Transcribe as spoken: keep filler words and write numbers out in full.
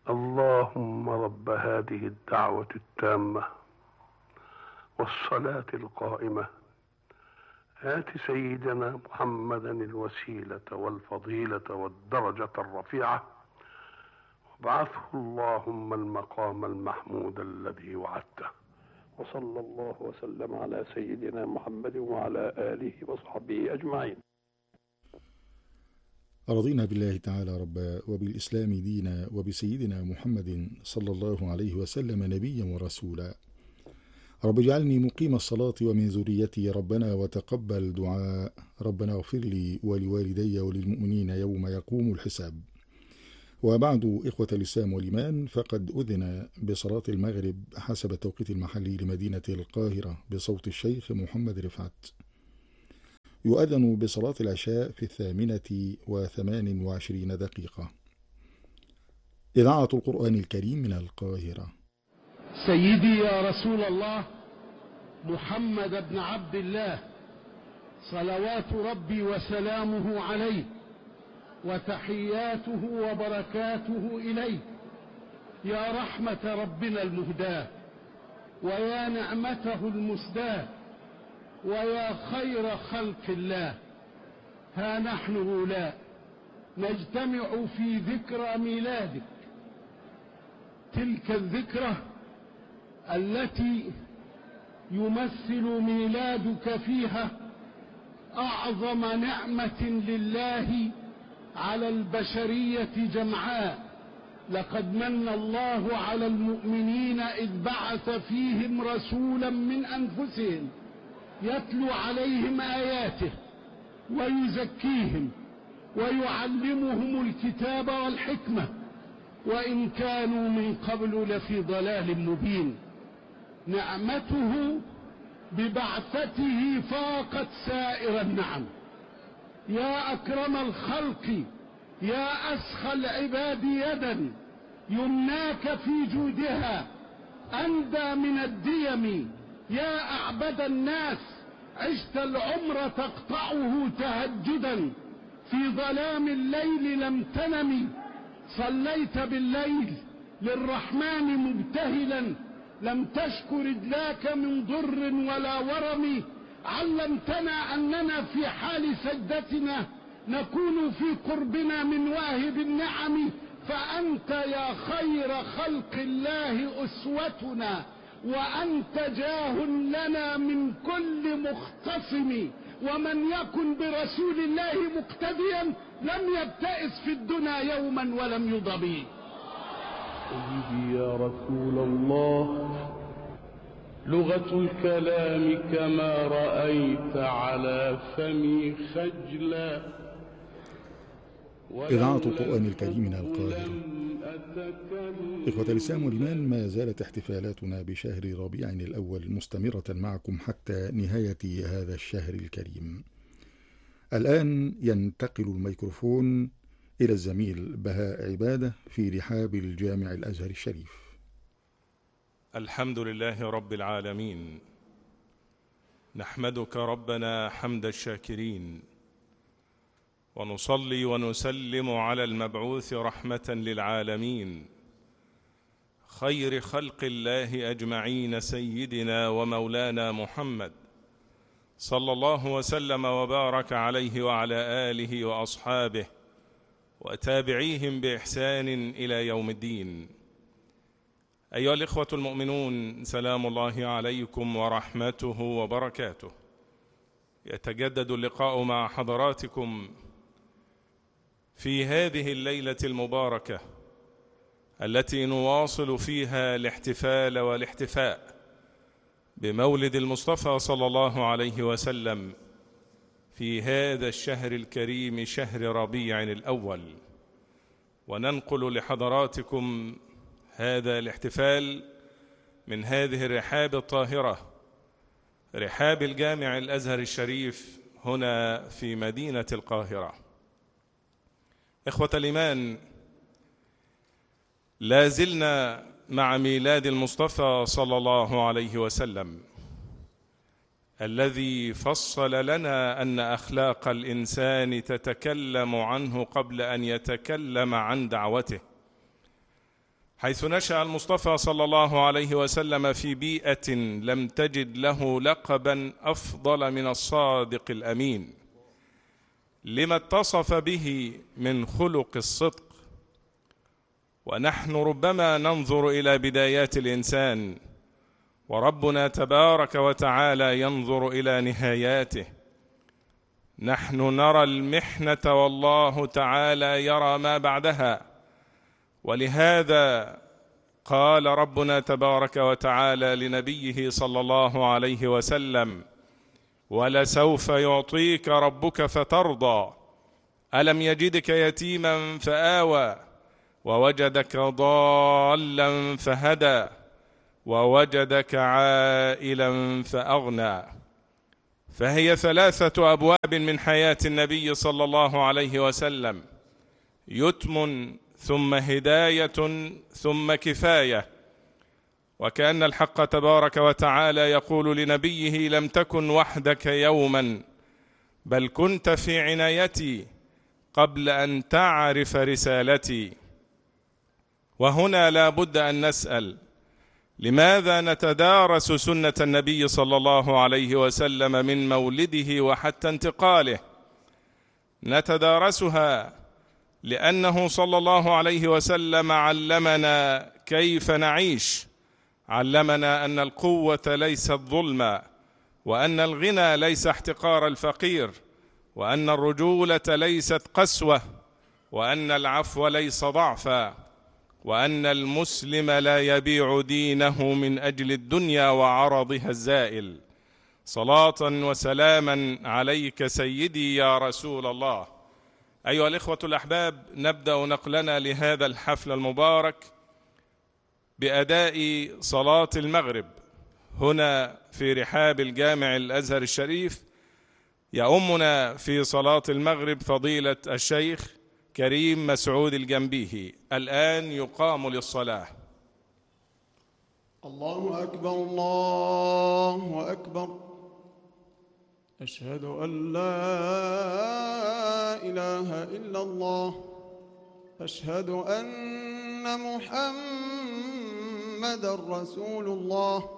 اللهم رب هذه الدعوة التامة والصلاة القائمة آت سيدنا محمدا الوسيلة والفضيلة والدرجة الرفيعة وابعثه اللهم المقام المحمود الذي وعدته. وصلى الله وسلم على سيدنا محمد وعلى آله وصحبه أجمعين. رضينا بالله تعالى ربا وبالإسلام دينا وبسيدنا محمد صلى الله عليه وسلم نبيا ورسولا. رب اجعلني مقيم الصلاة ومن ذريتي ربنا وتقبل دعاء. ربنا اغفر لي ولوالدي وللمؤمنين يوم يقوم الحساب. وبعد، إخوة الإسلام والإيمان، فقد أذن بصلاة المغرب حسب التوقيت المحلي لمدينة القاهرة بصوت الشيخ محمد رفعت. يؤذن بصلاة العشاء في الثامنة وثمان وعشرين دقيقة. إذاعة القرآن الكريم من القاهرة. سيدي يا رسول الله محمد بن عبد الله، صلوات ربي وسلامه عليه وتحياته وبركاته إليه، يا رحمة ربنا المهداة ويا نعمته المسداة ويا خير خلق الله. ها نحن هؤلاء نجتمع في ذكرى ميلادك، تلك الذكرى التي يمثل ميلادك فيها أعظم نعمة لله على البشرية جمعاء. لقد من الله على المؤمنين إذ بعث فيهم رسولا من أنفسهم يتلو عليهم آياته ويزكيهم ويعلمهم الكتاب والحكمة وإن كانوا من قبل لفي ضلال مبين. نعمته ببعثته فاقت سائر النعم. يا أكرم الخلق، يا أسخى العباد يدا، يمناك في جودها أندى من الديم. يا أعبد الناس، عشت العمر تقطعه تهجدا، في ظلام الليل لم تنم، صليت بالليل للرحمن مبتهلا، لم تشك رجلاك من ضر ولا ورم. علمتنا أننا في حال سجدتنا نكون في قربنا من واهب النعم، فأنت يا خير خلق الله أسوتنا، وأنت جاه لنا من كل مختصم. ومن يكن برسول الله مقتديا لم يبتئس في الدنيا يوما ولم يضبي. سيدي يا رسول الله، لغة الكلام كما رأيت على فمي خجلا. إذاعة القرآن الكريم من القاهرة. إخوة الإسلام والإيمان، ما زالت احتفالاتنا بشهر ربيع الأول مستمرة معكم حتى نهاية هذا الشهر الكريم. الآن ينتقل الميكروفون إلى الزميل بهاء عبادة في رحاب الجامع الأزهر الشريف. الحمد لله رب العالمين، نحمدك ربنا حمد الشاكرين، ونصلي ونسلم على المبعوث رحمة للعالمين، خير خلق الله أجمعين، سيدنا ومولانا محمد صلى الله وسلم وبارك عليه وعلى آله وأصحابه وتابعيهم بإحسان إلى يوم الدين. أيها الإخوة المؤمنون، سلام الله عليكم ورحمته وبركاته. يتجدد اللقاء مع حضراتكم في هذه الليلة المباركة التي نواصل فيها الاحتفال والاحتفاء بمولد المصطفى صلى الله عليه وسلم في هذا الشهر الكريم، شهر ربيع الأول. وننقل لحضراتكم هذا الاحتفال من هذه الرحاب الطاهرة، رحاب الجامع الأزهر الشريف هنا في مدينة القاهرة. إخوة الإيمان، لا زلنا مع ميلاد المصطفى صلى الله عليه وسلم الذي فصل لنا أن أخلاق الإنسان تتكلم عنه قبل أن يتكلم عن دعوته. حيث نشأ المصطفى صلى الله عليه وسلم في بيئة لم تجد له لقبا أفضل من الصادق الأمين، لما اتصف به من خلق الصدق. ونحن ربما ننظر إلى بدايات الإنسان، وربنا تبارك وتعالى ينظر إلى نهاياته. نحن نرى المحنة والله تعالى يرى ما بعدها، ولهذا قال ربنا تبارك وتعالى لنبيه صلى الله عليه وسلم: ولسوف يعطيك ربك فترضى، ألم يجدك يتيما فآوى، ووجدك ضالا فهدى، ووجدك عائلا فأغنى. فهي ثلاثة أبواب من حياة النبي صلى الله عليه وسلم: يتم ثم هداية ثم كفاية. وكأن الحق تبارك وتعالى يقول لنبيه: لم تكن وحدك يوما، بل كنت في عنايتي قبل أن تعرف رسالتي. وهنا لا بد أن نسأل: لماذا نتدارس سنة النبي صلى الله عليه وسلم من مولده وحتى انتقاله؟ نتدارسها لأنه صلى الله عليه وسلم علمنا كيف نعيش، علمنا أن القوة ليست ظلما، وأن الغنى ليس احتقار الفقير، وأن الرجولة ليست قسوة، وأن العفو ليس ضعفا، وأن المسلم لا يبيع دينه من أجل الدنيا وعرضها الزائل. صلاة وسلاما عليك سيدي يا رسول الله. أيها الإخوة الأحباب، نبدأ نقلنا لهذا الحفل المبارك بأداء صلاة المغرب هنا في رحاب الجامع الأزهر الشريف. يؤمنا في صلاة المغرب فضيلة الشيخ كريم مسعود الجنبيهي. الآن يقام للصلاة. الله أكبر الله أكبر، أشهد أن لا إله إلا الله، أشهد أن محمدًا رسول الله.